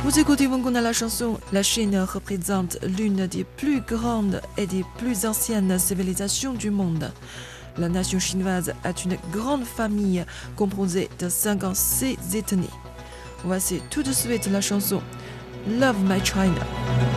Vous écoutez Wanguna la chanson. La Chine représente l'une des plus grandes et des plus anciennes civilisations du monde. La nation chinoise a une grande famille composée de 56 ethnies. Voici tout de suite la chanson Love My China.